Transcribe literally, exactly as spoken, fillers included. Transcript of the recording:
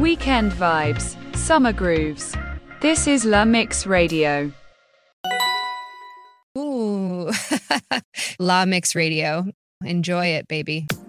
Weekend vibes, summer grooves. This is La Mix Radio. Ooh, La Mix Radio. Enjoy it, baby.